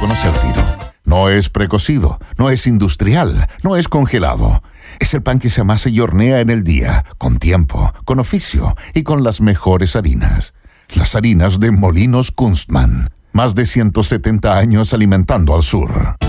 reconoce al tiro. No es precocido, no es industrial, no es congelado. Es el pan que se amasa y hornea en el día, con tiempo, con oficio y con las mejores harinas. Las harinas de Molinos Kunstmann. Más de 170 años alimentando al sur.